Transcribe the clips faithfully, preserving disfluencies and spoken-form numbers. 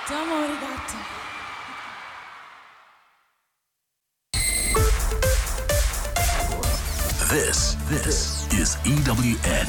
Domo arigato. This, this is E W N.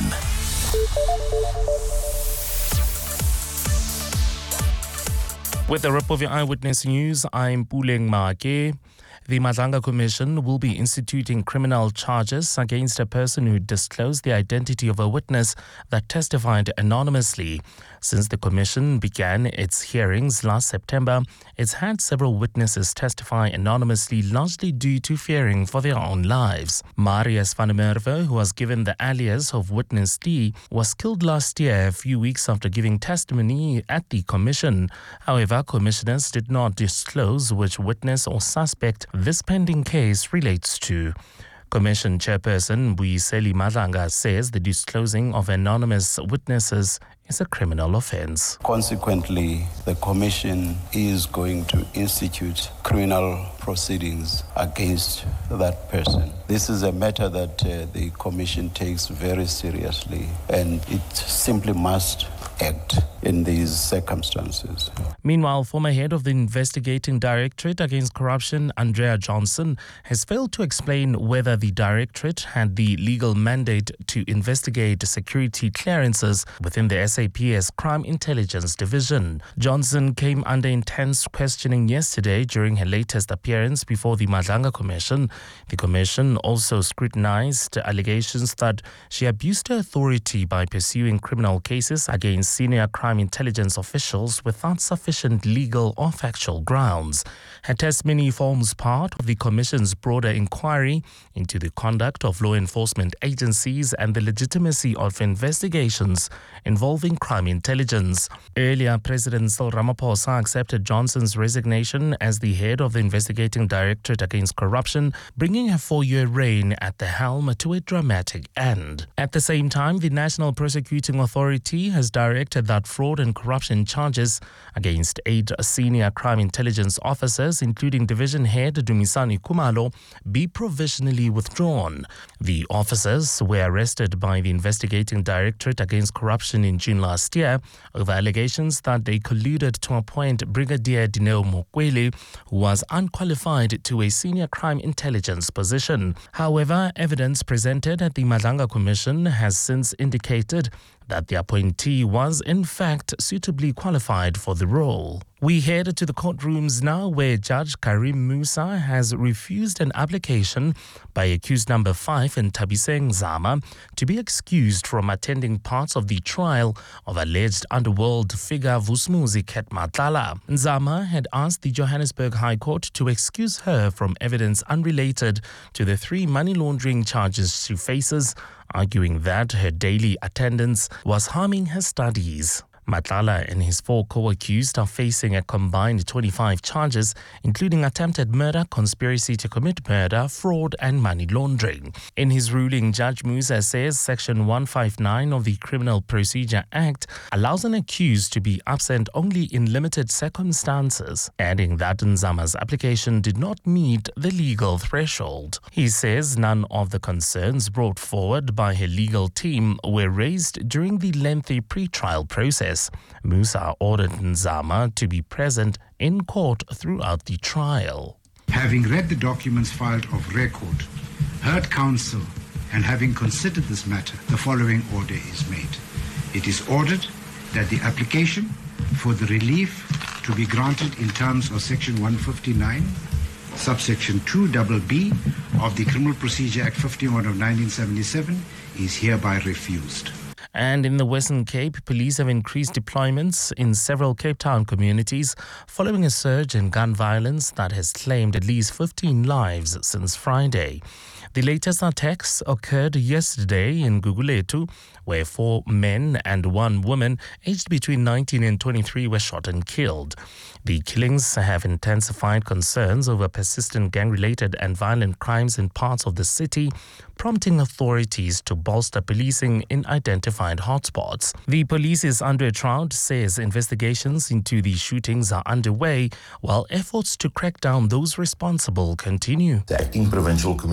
With the rip of your Eyewitness News, I'm Puleng Maake. The Madlanga Commission will be instituting criminal charges against a person who disclosed the identity of a witness that testified anonymously. Since the Commission began its hearings last September, it's had several witnesses testify anonymously, largely due to fearing for their own lives. Marius van der Merwe, who was given the alias of Witness D, was killed last year, a few weeks after giving testimony at the Commission. However, commissioners did not disclose which witness or suspect this pending case relates to. Commission Chairperson Buyiseli Madlanga says the disclosing of anonymous witnesses is a criminal offence. Consequently, the Commission is going to institute criminal proceedings against that person. This is a matter that uh, the Commission takes very seriously, and it simply must act in these circumstances. Meanwhile, former head of the Investigating Directorate Against Corruption, Andrea Johnson, has failed to explain whether the Directorate had the legal mandate to investigate security clearances within the S A P S Crime Intelligence Division. Johnson came under intense questioning yesterday during her latest appearance before the Madlanga Commission. The Commission also scrutinized allegations that she abused her authority by pursuing criminal cases against senior crime intelligence officials without sufficient legal or factual grounds. Her testimony forms part of the Commission's broader inquiry into the conduct of law enforcement agencies and the legitimacy of investigations involving crime intelligence. Earlier, President Cyril Ramaphosa accepted Johnson's resignation as the head of the Investigating Directorate Against Corruption, bringing her four-year reign at the helm to a dramatic end. At the same time, the National Prosecuting Authority has directed that fraud and corruption charges against eight senior crime intelligence officers, including Division Head Dumisani Khumalo, be provisionally withdrawn. The officers were arrested by the Investigating Directorate Against Corruption in June last year over allegations that they colluded to appoint Brigadier Dineo Mokwele, who was unqualified, to a senior crime intelligence position. However, evidence presented at the Madlanga Commission has since indicated that the appointee was in fact suitably qualified for the role. We head to the courtrooms now, where Judge Karim Musa has refused an application by accused number five in Thabiseng Zama to be excused from attending parts of the trial of alleged underworld figure Vusumuzi Ket Matlala. Zama had asked the Johannesburg High Court to excuse her from evidence unrelated to the three money laundering charges she faces, arguing that her daily attendance was harming her studies. Matlala and his four co-accused are facing a combined twenty-five charges, including attempted murder, conspiracy to commit murder, fraud and money laundering. In his ruling, Judge Musa says Section one fifty-nine of the Criminal Procedure Act allows an accused to be absent only in limited circumstances, adding that Nzama's application did not meet the legal threshold. He says none of the concerns brought forward by her legal team were raised during the lengthy pre-trial process. Musa ordered Nzama to be present in court throughout the trial. Having read the documents filed of record, heard counsel, and having considered this matter, the following order is made. It is ordered that the application for the relief to be granted in terms of Section one fifty-nine, subsection two B B of the Criminal Procedure Act fifty-one of nineteen seventy-seven is hereby refused. And in the Western Cape, police have increased deployments in several Cape Town communities following a surge in gun violence that has claimed at least fifteen lives since Friday. The latest attacks occurred yesterday in Guguletu, where four men and one woman aged between nineteen and twenty-three were shot and killed. The killings have intensified concerns over persistent gang-related and violent crimes in parts of the city, prompting authorities to bolster policing in identified hotspots. The police is under a drought, says investigations into the shootings are underway, while efforts to crack down those responsible continue. The Acting Provincial Commissioner of the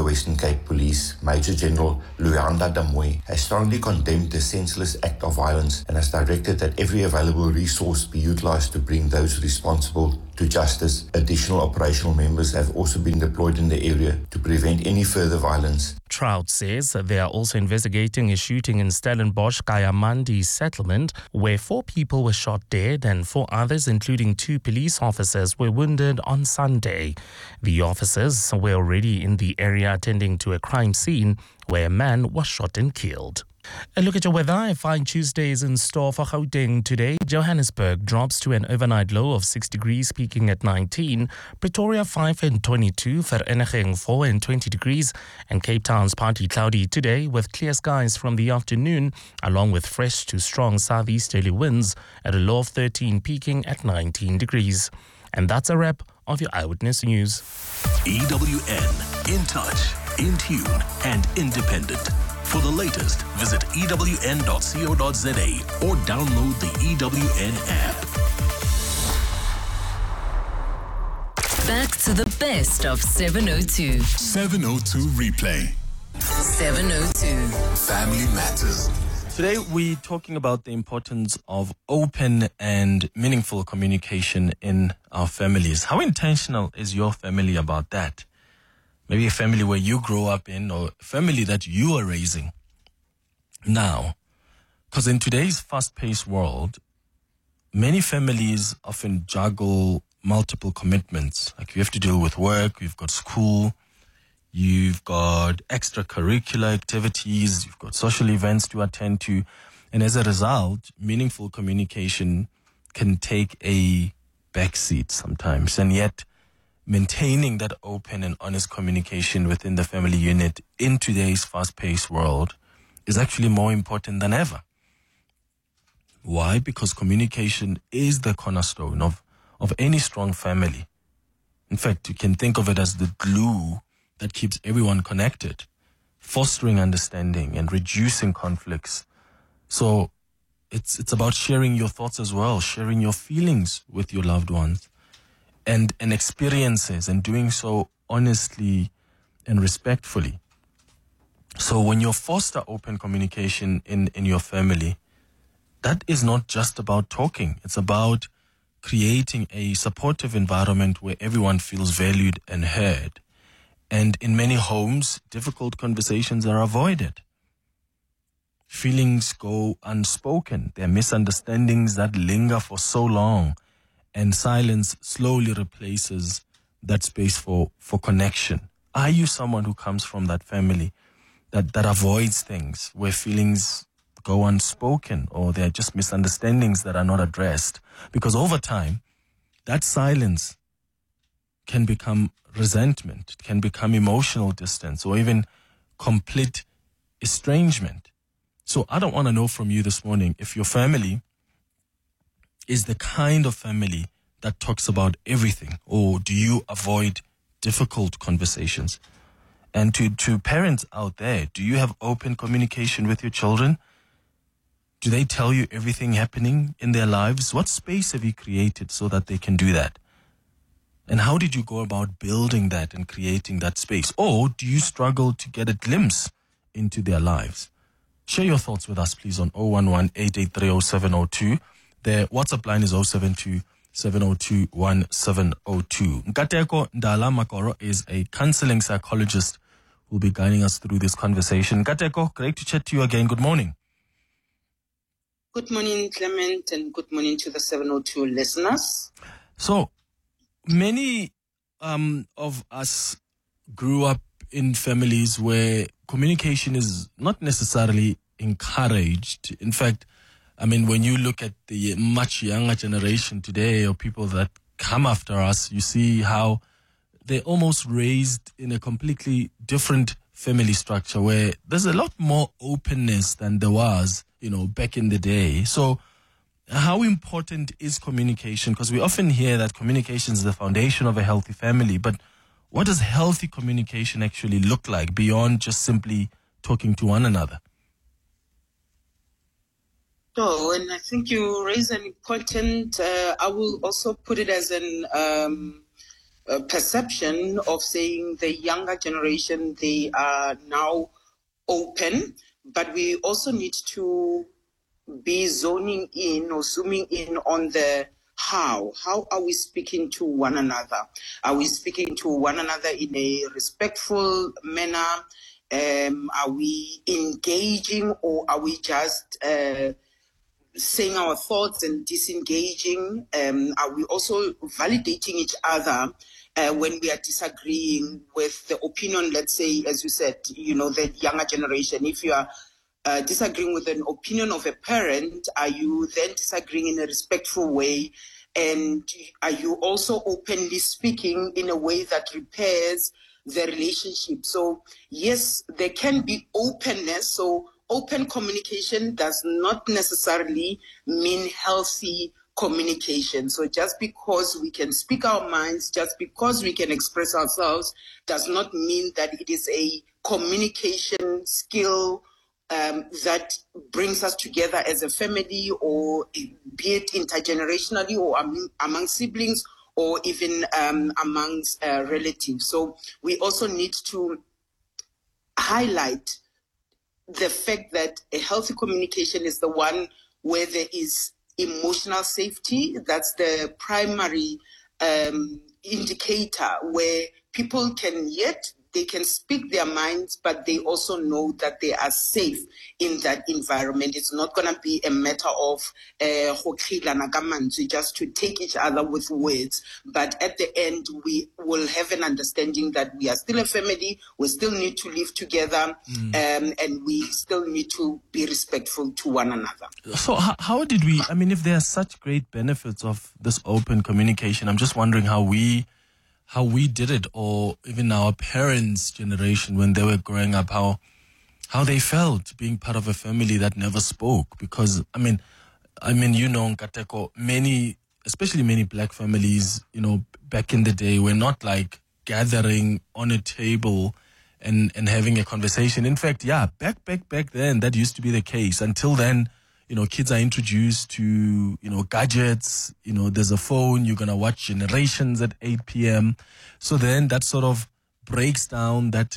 the Western Cape Police, Major General Luyanda Damoy, has strongly condemned the senseless act of violence and has directed that every available resource be utilized to bring those responsible to justice. Additional operational members have also been deployed in the area to prevent any further violence. Trout says they are also investigating a shooting in Stellenbosch Kayamandi settlement where four people were shot dead and four others, including two police officers, were wounded on Sunday. The officers were already in the area attending to a crime scene where a man was shot and killed. A look at your weather. A fine Tuesday is in store for Gauteng today. Johannesburg drops to an overnight low of six degrees, peaking at nineteen. Pretoria five and twenty-two. Vereeniging four and twenty degrees. And Cape Town's partly cloudy today with clear skies from the afternoon, along with fresh to strong southeasterly winds at a low of thirteen, peaking at nineteen degrees. And that's a wrap of your Eyewitness News. E W N, in touch, in tune, and independent. For the latest, visit E W N dot co dot za or download the E W N app. Back to the best of seven oh two. seven oh two Replay. seven oh two. Family Matters. Today we're talking about the importance of open and meaningful communication in our families. How intentional is your family about that? Maybe a family where you grow up in, or a family that you are raising now. Because in today's fast-paced world, many families often juggle multiple commitments. Like you have to deal with work, you've got school, you've got extracurricular activities, you've got social events to attend to. And as a result, meaningful communication can take a backseat sometimes. And yet, maintaining that open and honest communication within the family unit in today's fast-paced world is actually more important than ever. Why? Because communication is the cornerstone of, of any strong family. In fact, you can think of it as the glue that keeps everyone connected, fostering understanding and reducing conflicts. So it's it's about sharing your thoughts as well, sharing your feelings with your loved ones. And, and experiences, and doing so honestly and respectfully. So when you foster open communication in, in your family, that is not just about talking. It's about creating a supportive environment where everyone feels valued and heard. And in many homes, difficult conversations are avoided. Feelings go unspoken. There are misunderstandings that linger for so long. And silence slowly replaces that space for, for connection. Are you someone who comes from that family that, that avoids things, where feelings go unspoken, or there are just misunderstandings that are not addressed? Because over time, that silence can become resentment, it can become emotional distance, or even complete estrangement. So I don't want to know from you this morning if your family is the kind of family that talks about everything, or do you avoid difficult conversations? And to, to parents out there, do you have open communication with your children? Do they tell you everything happening in their lives? What space have you created so that they can do that? And how did you go about building that and creating that space? Or do you struggle to get a glimpse into their lives? Share your thoughts with us, please, on zero one one, eight eight three, zero seven zero two. The WhatsApp line is zero seven two, seven zero two, one seven zero two. Nkateko Ndala Makoro is a counseling psychologist who will be guiding us through this conversation. Nkateko, great to chat to you again. Good morning. Good morning, Clement, and good morning to the seven oh two listeners. So, many um, of us grew up in families where communication is not necessarily encouraged. In fact, I mean, when you look at the much younger generation today, or people that come after us, you see how they're almost raised in a completely different family structure where there's a lot more openness than there was, you know, back in the day. So how important is communication? Because we often hear that communication is the foundation of a healthy family, but what does healthy communication actually look like beyond just simply talking to one another? So, and I think you raise an important, uh, I will also put it as an um, uh, perception of saying the younger generation, they are now open, but we also need to be zoning in or zooming in on the how. How are we speaking to one another? Are we speaking to one another in a respectful manner? Um, are we engaging, or are we just uh, saying our thoughts and disengaging? Um, are we also validating each other uh, when we are disagreeing with the opinion, let's say, as you said, you know, the younger generation? If you are uh, disagreeing with an opinion of a parent, are you then disagreeing in a respectful way? And are you also openly speaking in a way that repairs the relationship? So yes, there can be openness. So open communication does not necessarily mean healthy communication. So just because we can speak our minds, just because we can express ourselves, does not mean that it is a communication skill um, that brings us together as a family, or be it intergenerationally or among, among siblings, or even um, amongst uh, relatives. So we also need to highlight the fact that a healthy communication is the one where there is emotional safety. That's the primary um, indicator, where people can yet, they can speak their minds, but they also know that they are safe in that environment. It's not going to be a matter of uh, just to take each other with words. But at the end, we will have an understanding that we are still a family. We still need to live together, mm. um, and we still need to be respectful to one another. So how, how did we, I mean, if there are such great benefits of this open communication, I'm just wondering how we how we did it, or even our parents' generation when they were growing up, how how they felt being part of a family that never spoke. Because, I mean, I mean, you know, Nkateko, many, especially many black families, you know, back in the day were not like gathering on a table and, and having a conversation. In fact, yeah, back, back, back then, that used to be the case. Until then, you know, kids are introduced to, you know, gadgets, you know, there's a phone, you're going to watch Generations at eight p.m. So then that sort of breaks down that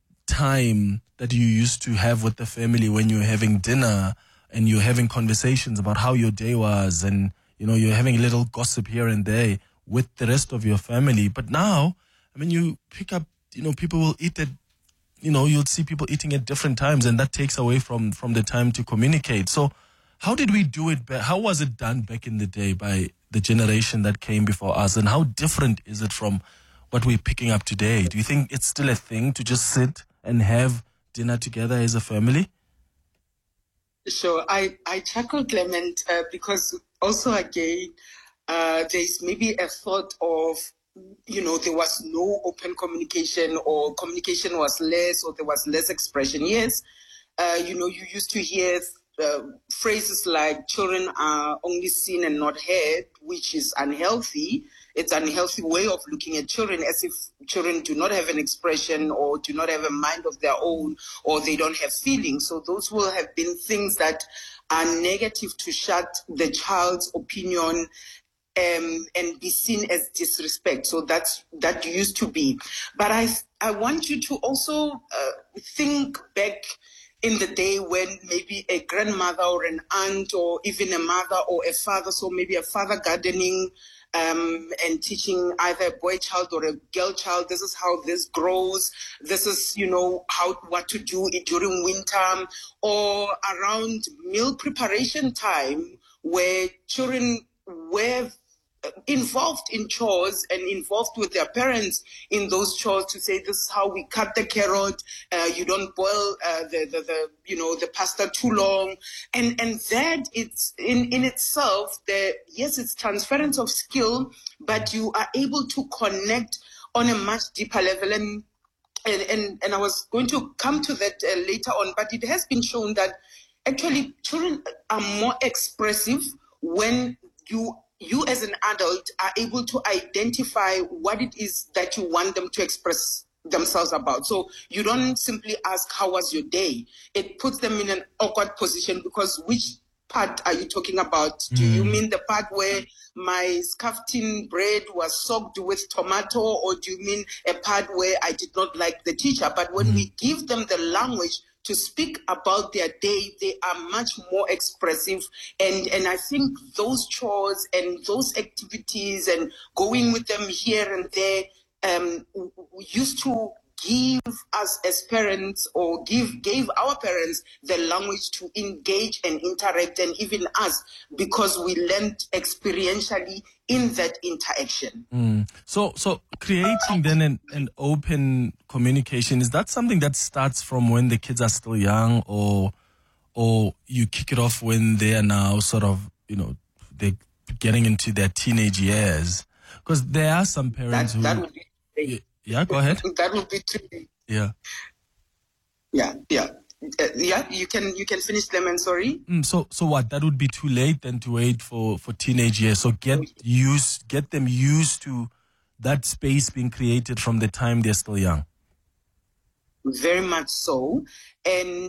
time that you used to have with the family when you're having dinner and you're having conversations about how your day was, and, you know, you're having a little gossip here and there with the rest of your family. But now, I mean, you pick up, you know, people will eat at, you know, you'll see people eating at different times, and that takes away from, from the time to communicate. So how did we do it? How was it done back in the day by the generation that came before us? And how different is it from what we're picking up today? Do you think it's still a thing to just sit and have dinner together as a family? Sure. I, I chuckle, Clement, uh, because also, again, uh, there's maybe a thought of, you know, there was no open communication, or communication was less, or there was less expression. Yes, uh, you know, you used to hear Uh, phrases like children are only seen and not heard, which is unhealthy. It's an unhealthy way of looking at children, as if children do not have an expression, or do not have a mind of their own, or they don't have feelings. So those will have been things that are negative to shut the child's opinion um, and be seen as disrespect. So that's, that used to be. But I, I want you to also uh, think back in the day when maybe a grandmother or an aunt, or even a mother or a father, so maybe a father gardening um, and teaching either a boy child or a girl child, this is how this grows, this is, you know, how what to do during winter, or around meal preparation time, where children were involved in chores and involved with their parents in those chores, to say, this is how we cut the carrot, uh, you don't boil uh, the, the, the, you know, the pasta too long. And, and that it's in, in itself, the, yes, it's transference of skill, but you are able to connect on a much deeper level. And, and, and, and I was going to come to that uh, later on, but it has been shown that actually children are more expressive when you you as an adult are able to identify what it is that you want them to express themselves about. So you don't simply ask, how was your day? It puts them in an awkward position, because which part are you talking about? Mm. Do you mean the part where my scuffed-in bread was soaked with tomato, or do you mean a part where I did not like the teacher? But when mm. we give them the language to speak about their day, they are much more expressive. And, and I think those chores and those activities and going with them here and there um, used to give us as parents, or give gave our parents the language to engage and interact, and even us, because we learned experientially in that interaction. Mm. So, so creating then an, an open communication, is that something that starts from when the kids are still young, or or you kick it off when they are now sort of, you know, they're getting into their teenage years? Because there are some parents that, who... That would be yeah, yeah, go ahead. That would be true. Yeah. Yeah, yeah. Uh, yeah, you can you can finish them, and sorry. Mm, so so what? That would be too late then to wait for, for teenage years. So get used, get them used to that space being created from the time they're still young. Very much so. And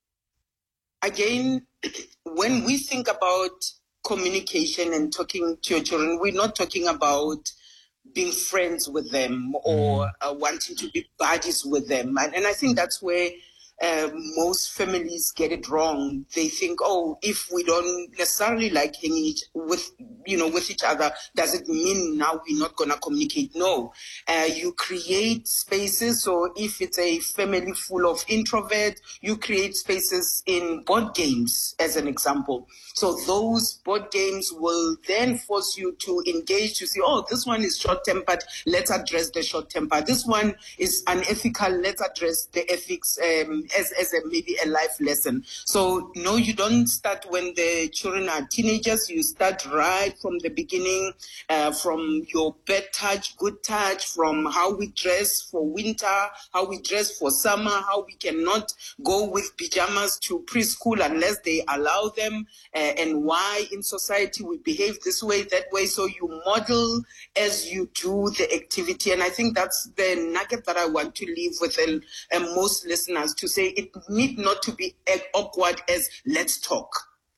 again, when we think about communication and talking to your children, we're not talking about being friends with them or uh, wanting to be buddies with them. And, and I think that's where uh, most families get it wrong. They think, oh, if we don't necessarily like hanging each, with, you know, with each other, does it mean now we're not going to communicate? No. Uh, you create spaces. So if it's a family full of introverts, you create spaces in board games, as an example. So those board games will then force you to engage, to see, oh, this one is short-tempered, let's address the short-temper. This one is unethical, let's address the ethics um, as, as a, maybe a life lesson. So no, you don't start when the children are teenagers. You start right from the beginning, uh, from your bad touch, good touch, from how we dress for winter, how we dress for summer, how we cannot go with pajamas to preschool unless they allow them, uh, and why in society we behave this way, that way. So you model as you do the activity. And I think that's the nugget that I want to leave with uh, uh, most listeners, to say it need not to be as awkward as let's talk.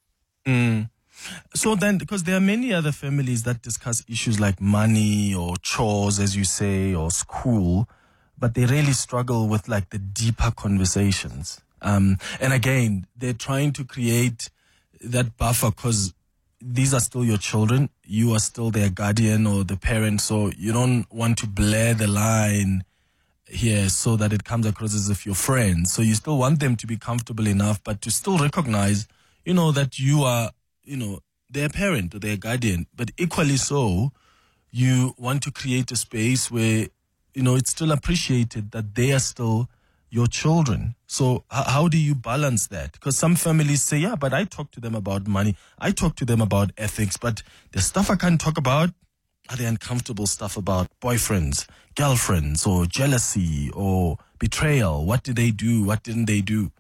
Mm. So then, because there are many other families that discuss issues like money or chores, as you say, or school, but they really struggle with like the deeper conversations. Um, and again, they're trying to create that buffer because these are still your children. You are still their guardian or the parent. So you don't want to blur the line here so that it comes across as if you're friends. So you still want them to be comfortable enough, but to still recognize, you know, that you are, you know, their parent or their guardian. But equally so, you want to create a space where, you know, it's still appreciated that they are still your children. So h- how do you balance that? Because some families say, yeah, but I talk to them about money. I talk to them about ethics, but the stuff I can't talk about are the uncomfortable stuff about boyfriends, girlfriends, or jealousy, or betrayal. What did they do? What didn't they do?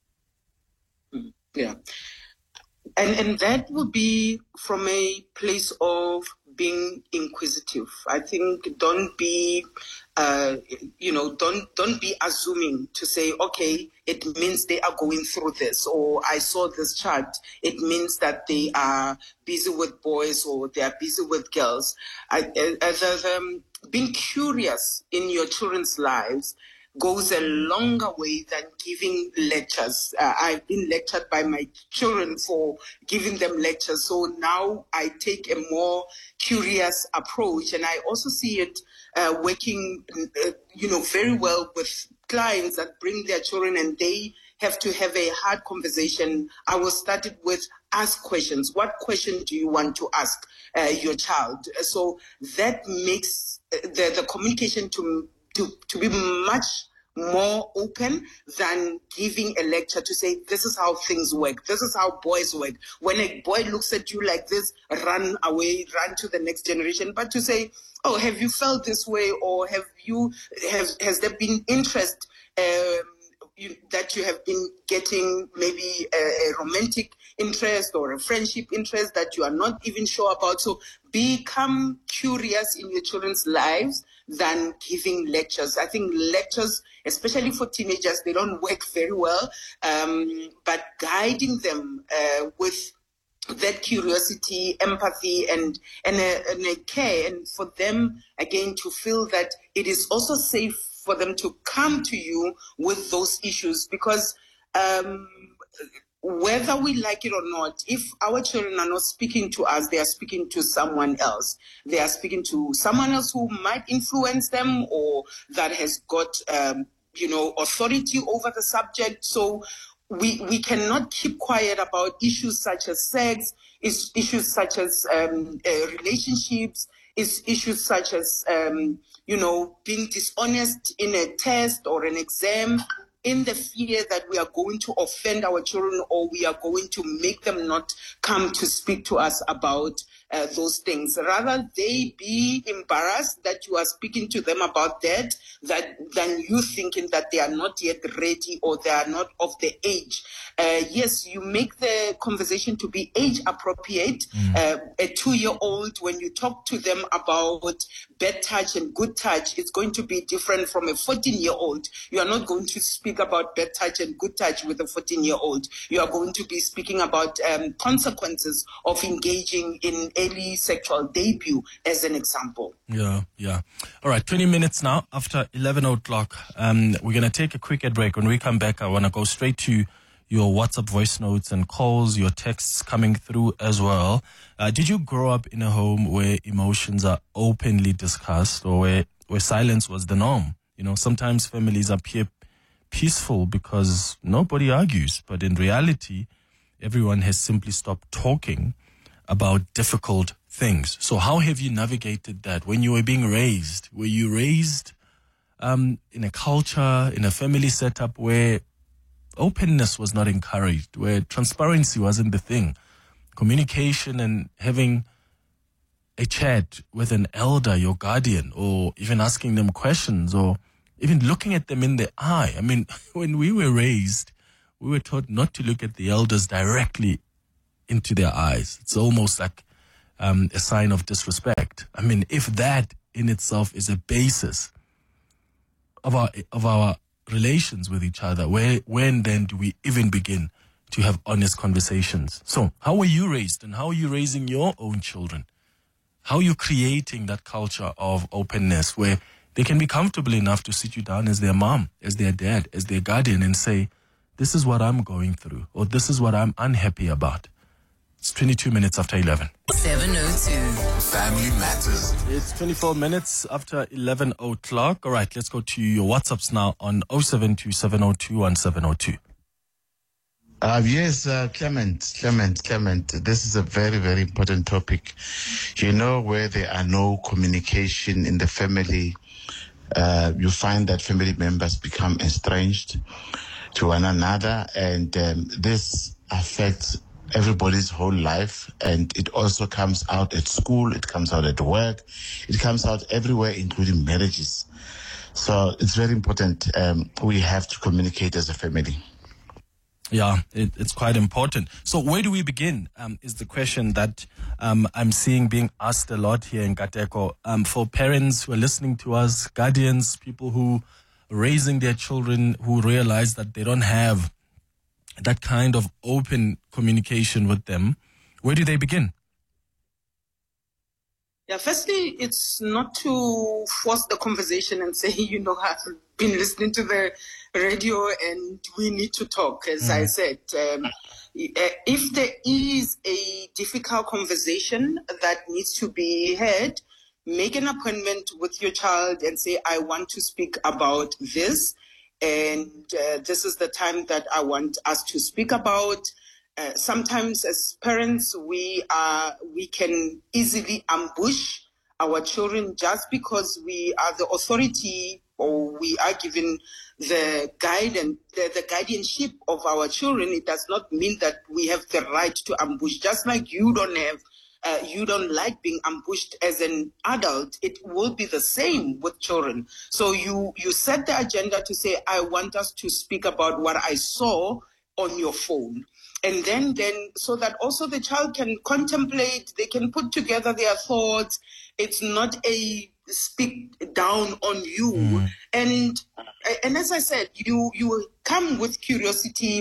Yeah. And and that would be from a place of being inquisitive. I think don't be, uh, you know, don't don't be assuming to say, okay, it means they are going through this, or I saw this chart, it means that they are busy with boys or they are busy with girls. I, as um, being curious in your children's lives goes a longer way than giving lectures. Uh, I've been lectured by my children for giving them lectures. So now I take a more curious approach. And I also see it uh, working, uh, you know, very well with clients that bring their children and they have to have a hard conversation. I will start it with ask questions. What question do you want to ask uh, your child? So that makes the, the communication to To, to be much more open than giving a lecture to say, this is how things work. This is how boys work. When a boy looks at you like this, run away, run to the next generation. But to say, oh, have you felt this way? Or have you, have, has there been interest um, you, that you have been getting, maybe a, a romantic interest or a friendship interest that you are not even sure about? So become curious in your children's lives than giving lectures. I think lectures, especially for teenagers, they don't work very well. Um, but guiding them uh, with that curiosity, empathy, and and a, and a care, and for them again to feel that it is also safe for them to come to you with those issues, because um, whether we like it or not, if our children are not speaking to us, they are speaking to someone else. They are speaking to someone else who might influence them or that has got um, you know authority over the subject. So we we cannot keep quiet about issues such as sex, is issues such as um, uh, relationships, is issues such as um, you know being dishonest in a test or an exam, in the fear that we are going to offend our children or we are going to make them not come to speak to us about uh, those things. Rather, they be embarrassed that you are speaking to them about that, that than you thinking that they are not yet ready or they are not of the age. Uh, yes, you make the conversation to be age appropriate. Mm. Uh, a two-year-old, when you talk to them about bad touch and good touch, it's going to be different from a fourteen-year-old. You are not going to speak about bad touch and good touch with a fourteen-year-old. You are going to be speaking about um, consequences of engaging in early sexual debut, as an example. Yeah, yeah. All right, twenty minutes now after eleven o'clock. Um, we're going to take a quick ad break. When we come back, I want to go straight to your WhatsApp voice notes and calls, your texts coming through as well. Uh, did you grow up in a home where emotions are openly discussed, or where, where silence was the norm? You know, sometimes families appear peaceful because nobody argues, but in reality, everyone has simply stopped talking about difficult things. So how have you navigated that when you were being raised? Were you raised um, in a culture, in a family setup where openness was not encouraged, where transparency wasn't the thing, communication and having a chat with an elder, your guardian, or even asking them questions, or even looking at them in the eye? I mean, when we were raised, we were taught not to look at the elders directly into their eyes. It's almost like um, a sign of disrespect. I mean, if that in itself is a basis of our of our relations with each other, where when then do we even begin to have honest conversations? So how were you raised, and how are you raising your own children? How are you creating that culture of openness where they can be comfortable enough to sit you down as their mom, as their dad, as their guardian, and say, this is what I'm going through, or this is what I'm unhappy about? It's twenty-two minutes after eleven. seven oh two. Family Matters. It's twenty-four minutes after eleven o'clock. All right, let's go to your WhatsApps now on oh seven two, seven oh two, one seven oh two. Uh, yes, uh, Clement, Clement, Clement, this is a very, very important topic. You know, where there are no communication in the family, uh, you find that family members become estranged to one another, and um, this affects everybody's whole life, and it also comes out at school, it comes out at work, it comes out everywhere, including marriages. So it's very important. Um, we have to communicate as a family. Yeah, it, it's quite important. So where do we begin um, is the question that um, I'm seeing being asked a lot here in Kateko. Um, for parents who are listening to us, guardians, people who are raising their children, who realize that they don't have that kind of open communication with them, where do they begin? Yeah, firstly, it's not to force the conversation and say, you know, I've been listening to the radio and we need to talk, as mm. I said. Um, if there is a difficult conversation that needs to be had, make an appointment with your child and say, I want to speak about this. And uh, this is the time that I want us to speak about. Uh, sometimes as parents, we are we can easily ambush our children just because we are the authority or we are given the guidance, the, the guardianship of our children. It does not mean that we have the right to ambush. Just like you don't have Uh, you don't like being ambushed as an adult, it will be the same with children. So you, you set the agenda to say, I want us to speak about what I saw on your phone. And then, then so that also the child can contemplate, they can put together their thoughts. It's not a speak down on you. Mm. And and as I said, you, you come with curiosity.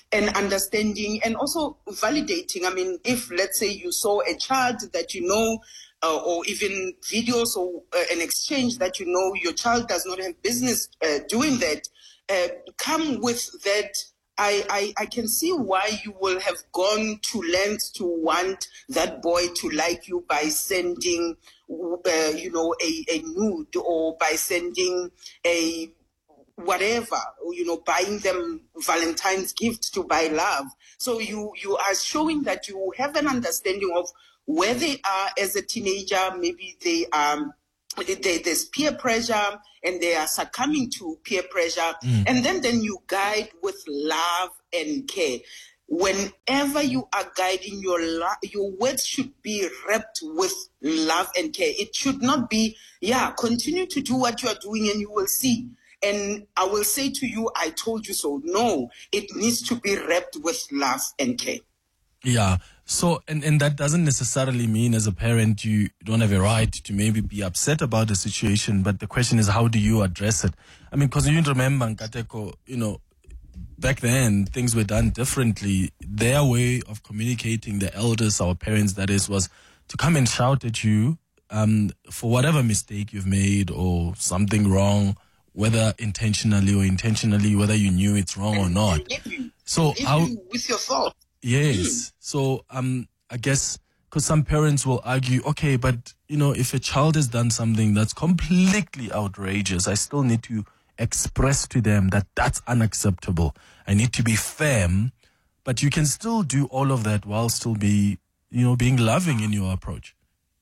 and understanding and also validating. I mean, if let's say you saw a child that you know, uh, or even videos or uh, an exchange that you know your child does not have business uh, doing that, uh, come with that. I, I, I can see why you will have gone to lengths to want that boy to like you by sending, uh, you know, a, a nude, or by sending a whatever, or, you know, buying them Valentine's gifts to buy love. So you, you are showing that you have an understanding of where they are as a teenager. Maybe they are, they, there's peer pressure and they are succumbing to peer pressure. Mm. And then, then you guide with love and care. Whenever you are guiding, your la- your words should be wrapped with love and care. It should not be, yeah, continue to do what you are doing and you will see. And I will say to you, I told you so. No, it needs to be wrapped with love and care. Yeah. So, and, and that doesn't necessarily mean as a parent you don't have a right to maybe be upset about the situation, but the question is, how do you address it? I mean, because you remember, Nkateko, you know, back then things were done differently. Their way of communicating, the elders, our parents, that is, was to come and shout at you um, for whatever mistake you've made or something wrong, whether intentionally or intentionally, whether you knew it's wrong or not. So how, with your thoughts. Yes. Mm. So um, I guess because some parents will argue, okay, but you know, if a child has done something that's completely outrageous, I still need to express to them that that's unacceptable. I need to be firm, but you can still do all of that while still be, you know, being loving in your approach.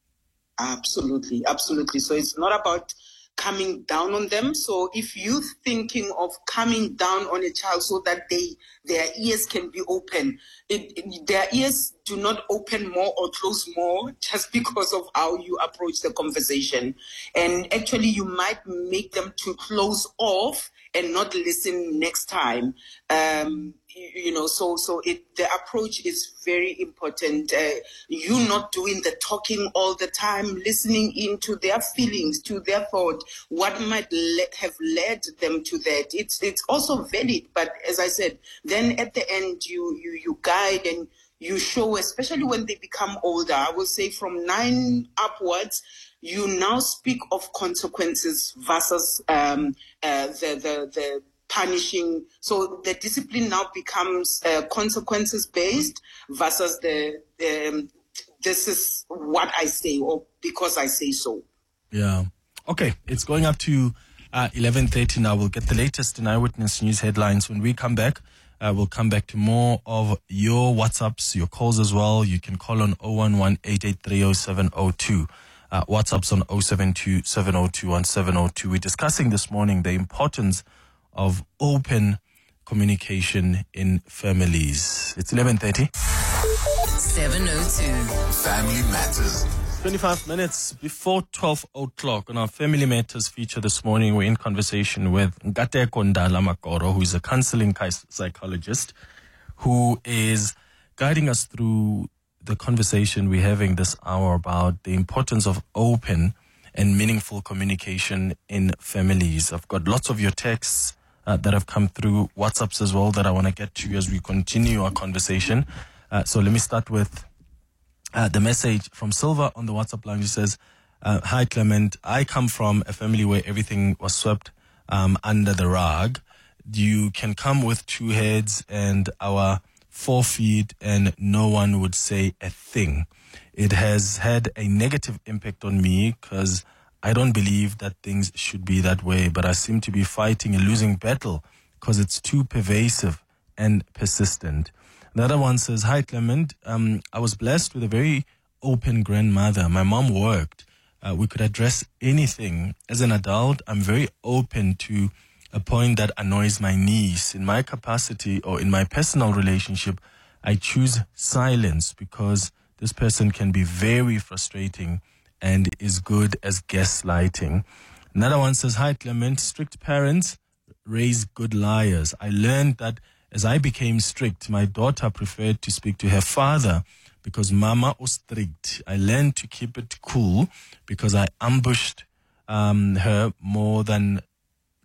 Absolutely, absolutely. So it's not about coming down on them. So if you're thinking of coming down on a child so that they their ears can be open, it, it, their ears do not open more or close more just because of how you approach the conversation. And actually, you might make them to close off and not listen next time. Um, you, you know, so so it the approach is very important. Uh, you not doing the talking all the time, listening into their feelings, to their thought, what might le- have led them to that. It's it's also valid, but as I said, then at the end you you you guide and you show, especially when they become older. I will say from nine upwards, you now speak of consequences versus um, uh, the the the punishing. So the discipline now becomes uh, consequences based versus the um, this is what I say or because I say so. Yeah. Okay. It's going up to uh, eleven thirty now. We'll get the latest in Eyewitness News headlines. When we come back, uh, we'll come back to more of your WhatsApps, your calls as well. You can call on zero one one, eight eight three, zero seven zero two. Uh, WhatsApp's on zero seven two, seven zero two, one seven zero two. We're discussing this morning the importance of open communication in families. It's eleven thirty. seven oh two. Family Matters. twenty-five minutes before twelve o'clock on our Family Matters feature this morning, we're in conversation with Nkateko Ndala-Makoro, who is a counseling psychologist, who is guiding us through the conversation we're having this hour about the importance of open and meaningful communication in families. I've got lots of your texts uh, that have come through, WhatsApps as well, that I want to get to as we continue our conversation. Uh, so let me start with uh, the message from Silva on the WhatsApp line. She says, uh, hi Clement, I come from a family where everything was swept um, under the rug. You can come with two heads and our four feet and no one would say a thing. It has had a negative impact on me because I don't believe that things should be that way, but I seem to be fighting a losing battle because it's too pervasive and persistent. The other one says, hi Clement, um, I was blessed with a very open grandmother. My mom worked. Uh, we could address anything. As an adult, I'm very open to a point that annoys my niece. In my capacity or in my personal relationship, I choose silence because this person can be very frustrating and is good as gaslighting. Another one says, hi Clement, strict parents raise good liars. I learned that as I became strict, my daughter preferred to speak to her father because mama was strict. I learned to keep it cool because I ambushed um, her more than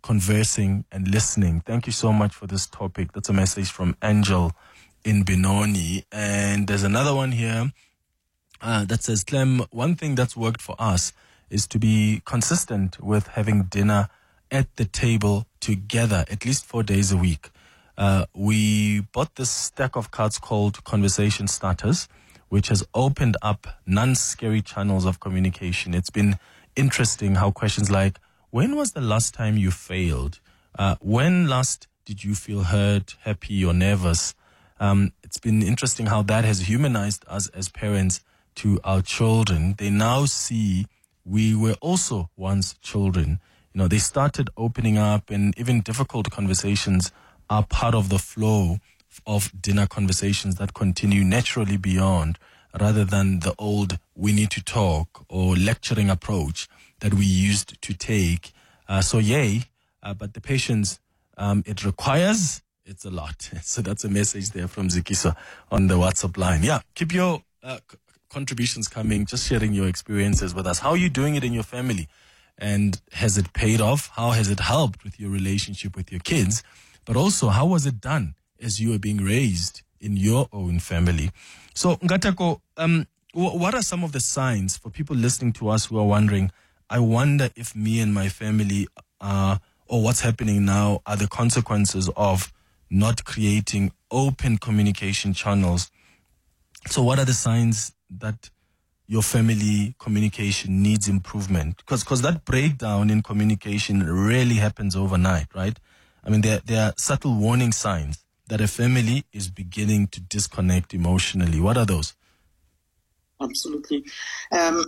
conversing and listening. Thank you so much for this topic. That's a message from Angel in Benoni. And there's another one here uh, that says, Clem, one thing that's worked for us is to be consistent with having dinner at the table together, at least four days a week. Uh, we bought this stack of cards called Conversation Starters, which has opened up non-scary channels of communication. It's been interesting how questions like, when was the last time you failed? Uh, when last did you feel hurt, happy, or nervous? Um, it's been interesting how that has humanized us as parents to our children. They now see we were also once children. You know, they started opening up, and even difficult conversations are part of the flow of dinner conversations that continue naturally beyond, rather than the old we need to talk or lecturing approach that we used to take. Uh, so yay, uh, but the patience um, it requires, it's a lot. So that's a message there from Zikiso on the WhatsApp line. Yeah, keep your uh, c- contributions coming, just sharing your experiences with us. How are you doing it in your family? And has it paid off? How has it helped with your relationship with your kids? But also, how was it done as you were being raised in your own family? So, Ngateko, um, w- what are some of the signs for people listening to us who are wondering, I wonder if me and my family are, or what's happening now are the consequences of not creating open communication channels. So what are the signs that your family communication needs improvement? Because because that breakdown in communication rarely happens overnight, right? I mean, there, there are subtle warning signs that a family is beginning to disconnect emotionally. What are those? Absolutely. Um,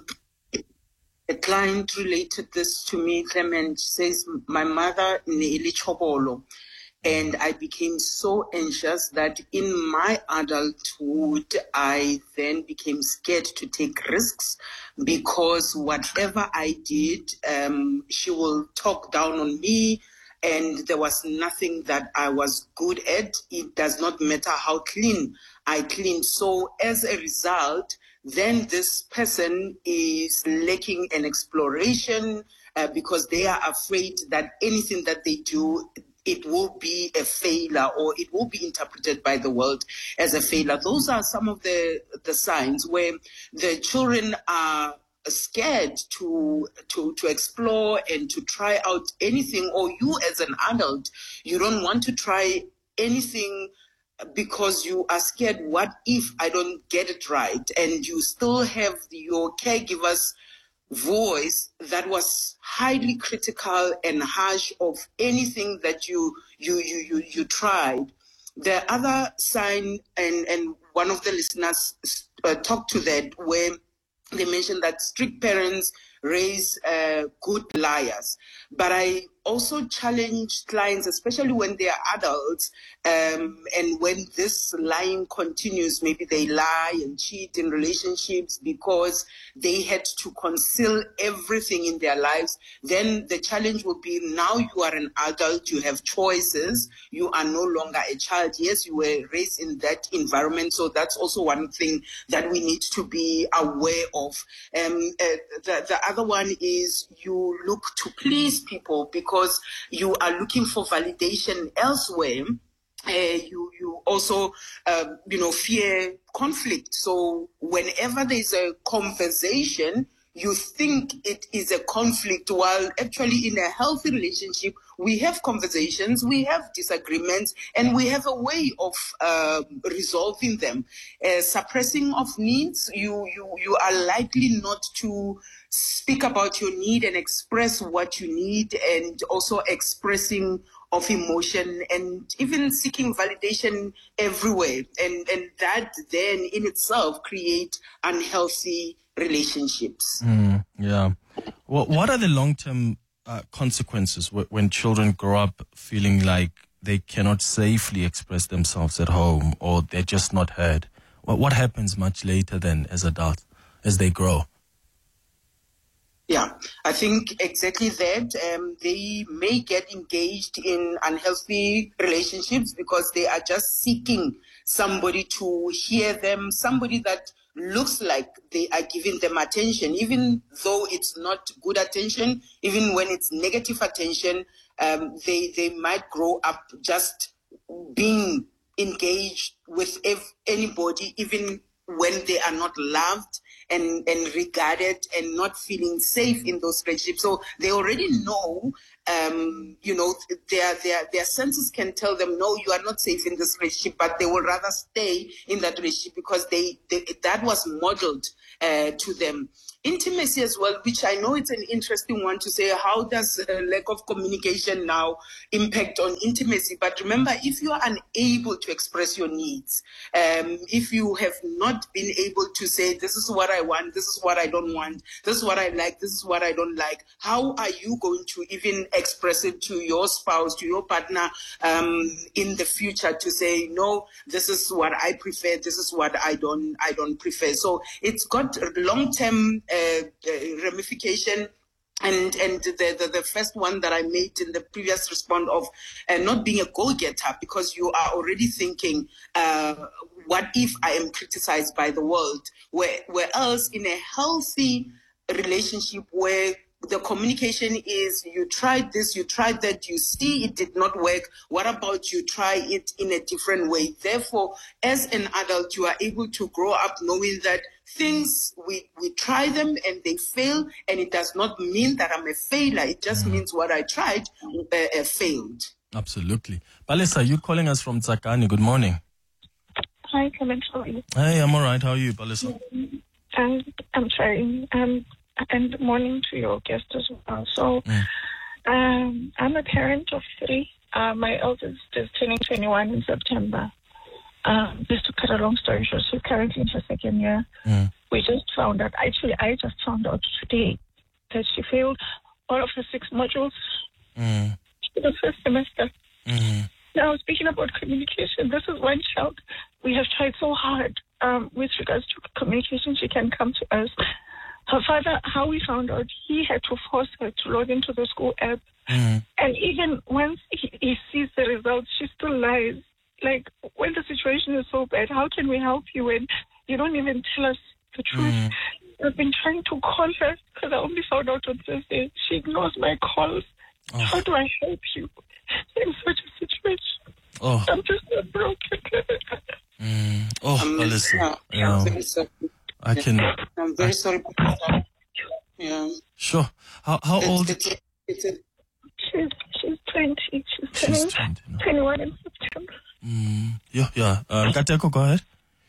a client related this to me, Clement, says, my mother, Neili Chobolo, and I became so anxious that in my adulthood, I then became scared to take risks because whatever I did, um, she will talk down on me, and there was nothing that I was good at. It does not matter how clean I clean. So as a result, then this person is lacking an exploration uh, because they are afraid that anything that they do, it will be a failure, or it will be interpreted by the world as a failure. Those are some of the, the signs where the children are scared to, to, to explore and to try out anything, or you as an adult, you don't want to try anything because you are scared, what if I don't get it right? And you still have your caregiver's voice that was highly critical and harsh of anything that you you you you, you tried. The other sign, and, and one of the listeners uh, talked to that, where they mentioned that strict parents raise uh, good liars. But I also challenge clients, especially when they are adults, um, and when this lying continues, maybe they lie and cheat in relationships because they had to conceal everything in their lives. Then the challenge will be, now you are an adult, you have choices, you are no longer a child. Yes, you were raised in that environment, so that's also one thing that we need to be aware of. Um, uh, the, the other one is you look to please people because you are looking for validation elsewhere. Uh, you you also uh, you know fear conflict. So whenever there's a conversation, you think it is a conflict, while actually in a healthy relationship, we have conversations, we have disagreements, and we have a way of uh, resolving them. Uh, suppressing of needs, you, you, you are likely not to speak about your need and express what you need, and also expressing of emotion and even seeking validation everywhere. And, and that then in itself create unhealthy relationships. Mm, yeah. Well, what are the long-term uh, consequences w- when children grow up feeling like they cannot safely express themselves at home, or they're just not heard? Well, what happens much later then as adults, as they grow? Yeah, I think exactly that. Um, they may get engaged in unhealthy relationships because they are just seeking somebody to hear them, somebody that looks like they are giving them attention, even though it's not good attention, even when it's negative attention, um, they, they might grow up just being engaged with ev- anybody, even when they are not loved and, and regarded and not feeling safe in those relationships. So they already know, um, you know, their, their, their senses can tell them, no, you are not safe in this relationship, but they will rather stay in that relationship because they, they that was modeled uh, to them. Intimacy as well, which I know it's an interesting one to say, how does uh, lack of communication now impact on intimacy? But remember, if you are unable to express your needs, um, if you have not been able to say, this is what I want, this is what I don't want, this is what I like, this is what I don't like, how are you going to even express it to your spouse, to your partner um, in the future to say, no, this is what I prefer, this is what I don't, I don't prefer. So it's got long-term Uh, uh, ramification, and and the, the the first one that I made in the previous response of uh, not being a go-getter, because you are already thinking, uh, what if I am criticized by the world? Where, where else in a healthy relationship where the communication is, you tried this, you tried that, you see it did not work. What about you try it in a different way? Therefore, as an adult, you are able to grow up knowing that things, we, we try them and they fail, and it does not mean that I'm a failure. It just mm. means what I tried uh, uh, failed. Absolutely. Palesa, you calling us from Tsakani. Good morning. Hi, Clement. How are you? Hey, I'm all right. How are you, Palesa? Um, I'm sorry. Um, and morning to your guest as well. So, mm. um, I'm a parent of three. Uh, my eldest is turning twenty-one in September. Um, just to cut a long story short, she's currently in her second year. Mm. We just found out, actually, I just found out today that she failed all of her six modules mm. in the first semester. Mm. Now, speaking about communication, this is one child we have tried so hard um, with regards to communication. She can come to us. Her father, how we found out, he had to force her to log into the school app. Mm. And even once he, he sees the results, she still lies. Like, when the situation is so bad, how can we help you when you don't even tell us the truth? Mm. I've been trying to call her because I only found out on Thursday. She ignores my calls. Oh. How do I help you in such a situation? Oh. I'm just so broken. mm. Oh, um, listen. Yeah, you know, I'm very sorry. I can. I'm very I, sorry. Yeah. Sure. How how it's, old? It's, it's a, she's she's twenty. She's, she's twenty. No. twenty-one in September. Mm, yeah, yeah. Uh, Kateko, go ahead.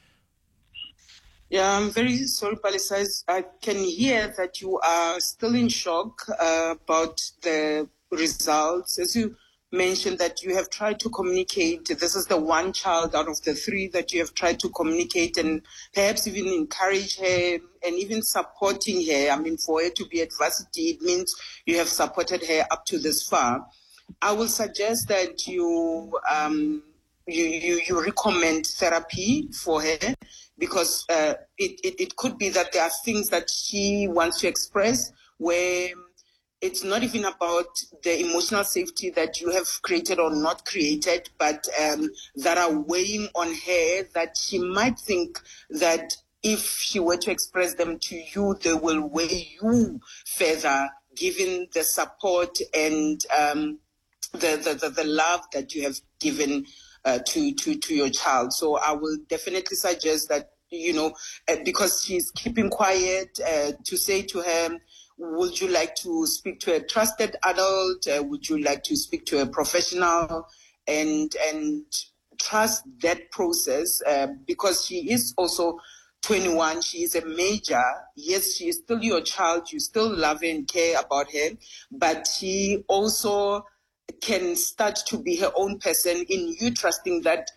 Yeah, I'm very sorry, Palesa. I can hear that you are still in shock uh, about the results. As you mentioned that you have tried to communicate, this is the one child out of the three that you have tried to communicate and perhaps even encourage her and even supporting her. I mean, for her to be at varsity, it means you have supported her up to this far. I will suggest that you um, you, you, you recommend therapy for her, because uh, it, it, it could be that there are things that she wants to express where it's not even about the emotional safety that you have created or not created, but um, that are weighing on her, that she might think that if she were to express them to you, they will weigh you further, given the support and um, the, the, the, the love that you have given uh, to, to, to your child. So I will definitely suggest that, you know, uh, because she's keeping quiet, uh, to say to her, would you like to speak to a trusted adult? Uh, would you like to speak to a professional? And and trust that process, uh, because she is also twenty-one. She is a major. Yes, she is still your child. You still love her and care about her. But she also can start to be her own person in you trusting that,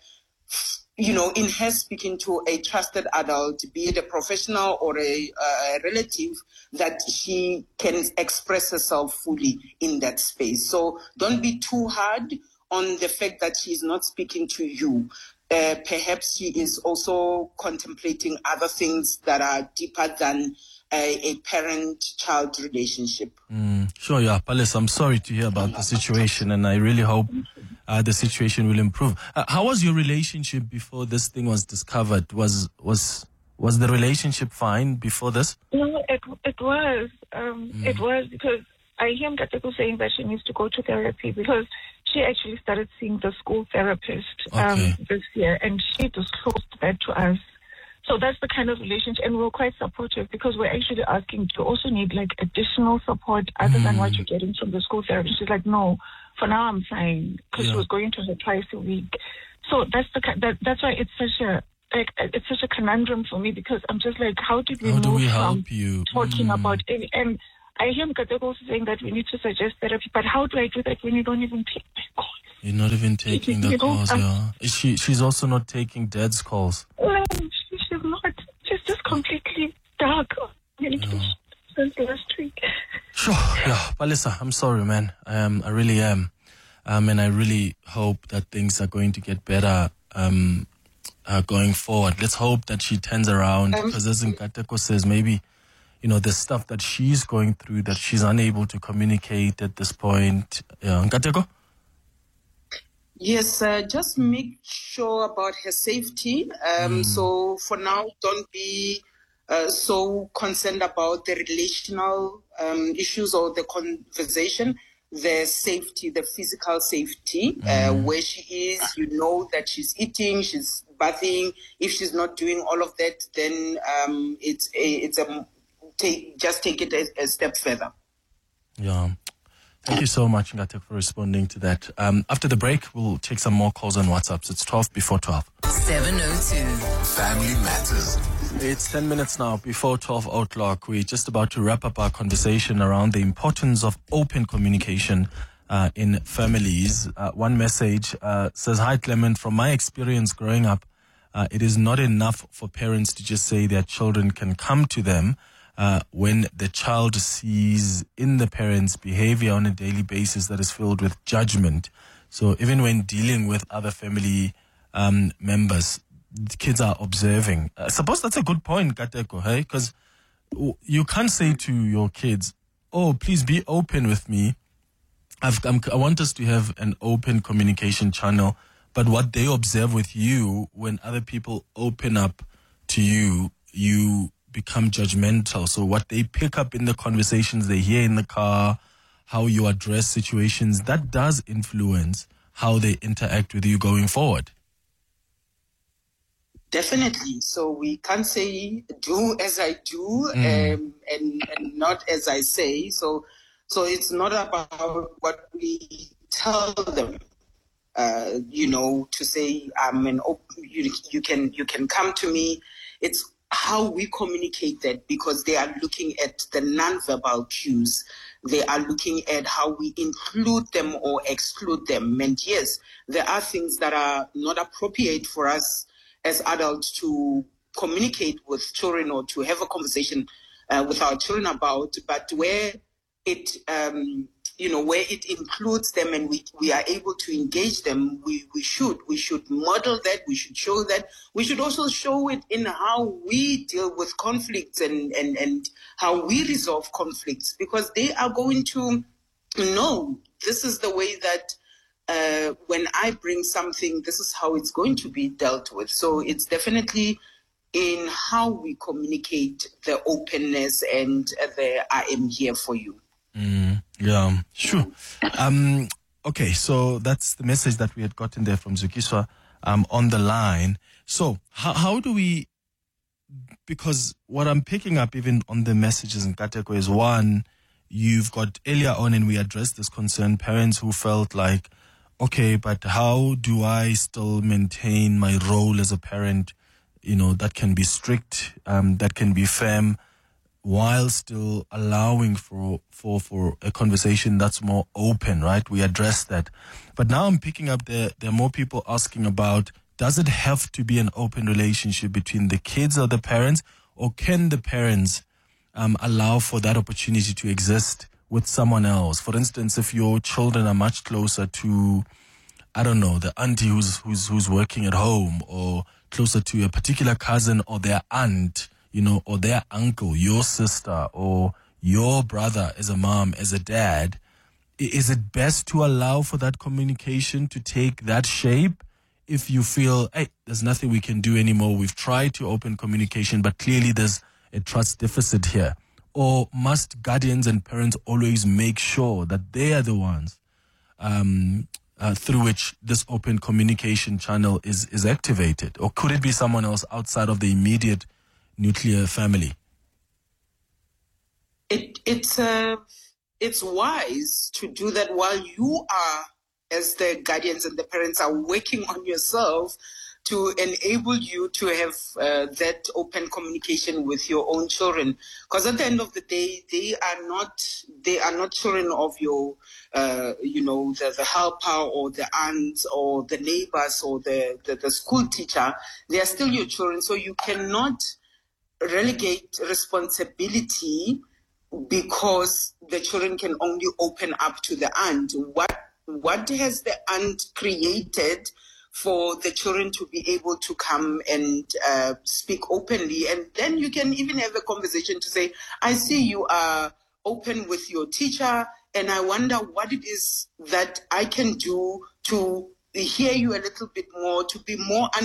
you know, in her speaking to a trusted adult, be it a professional or a, a relative, that she can express herself fully in that space. So don't be too hard on the fact that she's not speaking to you. Uh, perhaps she is also contemplating other things that are deeper than a, a parent-child relationship. Mm, sure, yeah. Palesa, I'm sorry to hear about the situation, and I really hope uh, the situation will improve. Uh, how was your relationship before this thing was discovered? Was was Was the relationship fine before this? No, it it was. Um, Mm. It was because I hear Mkateko saying that she needs to go to therapy because she actually started seeing the school therapist um, Okay. this year, and she disclosed that to us. So that's the kind of relationship, and we're quite supportive because we're actually asking, do you also need like additional support other than what you're getting from the school therapist? She's like, no, for now I'm fine, because Yeah. she was going to her twice a week. So that's the ki- that, that's why it's such a like it's such a conundrum for me, because I'm just like, how did we How do move we from help you? talking Mm. about it? And I hear Mkateko also saying that we need to suggest therapy, but how do I do that when you don't even take my calls? You're not even taking the You don't- calls, yeah. Is she, she's also not taking dad's calls. No, she, she's not. She's just completely dark on communication since last week. Sure, yeah. Palisa, I'm sorry, man. Um, I really am. Um, and I really hope that things are going to get better um, uh, going forward. Let's hope that she turns around, Um, because as Nkateko says, maybe, you know, the stuff that she's going through that she's unable to communicate at this point. Yeah, Nkateko? Yes, uh, just make sure about her safety. Um, So for now, don't be uh, so concerned about the relational um, issues or the conversation. The safety, the physical safety, uh, where she is, you know that she's eating, she's bathing. If she's not doing all of that, then um, it's a, it's a take just take it a, a step further. Yeah. Thank you so much, Ngatek, for responding to that. Um, after the break, we'll take some more calls on WhatsApps. It's twelve before twelve. seven oh two. Family Matters. It's ten minutes now before twelve o'clock. We're just about to wrap up our conversation around the importance of open communication uh, in families. Uh, one message uh, says, "Hi, Clement. From my experience growing up, uh, it is not enough for parents to just say their children can come to them uh, when the child sees in the parent's behavior on a daily basis that is filled with judgment. So even when dealing with other family um, members, the kids are observing." I suppose that's a good point, Kateko, hey? Because you can't say to your kids, "Oh, please be open with me. I've, I'm, I want us to have an open communication channel." But what they observe with you, when other people open up to you, you become judgmental. So what they pick up in the conversations they hear in the car, how you address situations, that does influence how they interact with you going forward. Definitely. So we can't say do as I do Mm. um, and, and not as I say. So so it's not about what we tell them. Uh, you know, to say I'm an open, you, you can you can come to me. It's how we communicate that, because they are looking at the non-verbal cues. They are looking at how we include them or exclude them. And yes, there are things that are not appropriate for us as adults to communicate with children or to have a conversation uh, with our children about, but where it, um, you know, where it includes them and we, we are able to engage them, we, we should. We should model that, we should show that. We should also show it in how we deal with conflicts and, and, and how we resolve conflicts, because they are going to know this is the way that Uh, when I bring something, this is how it's going to be dealt with. So it's definitely in how we communicate the openness and uh, the I am here for you. Mm, yeah, sure. Um, okay, so that's the message that we had gotten there from Zukiswa um, on the line. So how, how do we, because what I'm picking up even on the messages in Kateko is, one, you've got earlier on, and we addressed this concern, parents who felt like, okay, but how do I still maintain my role as a parent, you know, that can be strict, um, that can be firm, while still allowing for, for, for a conversation that's more open, right? We addressed that. But now I'm picking up there, there are more people asking about, does it have to be an open relationship between the kids or the parents, or can the parents um, allow for that opportunity to exist with someone else? For instance, if your children are much closer to, I don't know, the auntie who's who's who's working at home, or closer to a particular cousin or their aunt, you know, or their uncle, your sister, or your brother as a mom, as a dad, is it best to allow for that communication to take that shape if you feel, hey, there's nothing we can do anymore, we've tried to open communication, but clearly there's a trust deficit here? Or must guardians and parents always make sure that they are the ones um, uh, through which this open communication channel is, is activated? Or could it be someone else outside of the immediate nuclear family? It, it's, uh, it's wise to do that while you are, as the guardians and the parents, are working on yourself to enable you to have uh, that open communication with your own children. Because at the end of the day, they are not they are not children of your, uh, you know, the, the helper or the aunt or the neighbors or the, the, the school teacher. They are still your children. So you cannot relegate responsibility because the children can only open up to the aunt. What what has the aunt created for the children to be able to come and uh, speak openly? And then you can even have a conversation to say, I see you are open with your teacher, and I wonder what it is that I can do to hear you a little bit more, to be more